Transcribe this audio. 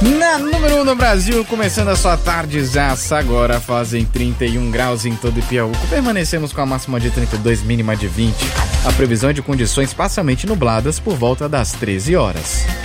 Na número 1 no Brasil, começando a sua tardezaça, agora fazem 31 graus em todo o Piauí. Permanecemos com a máxima de 32, mínima de 20. A previsão é de condições parcialmente nubladas por volta das 13 horas.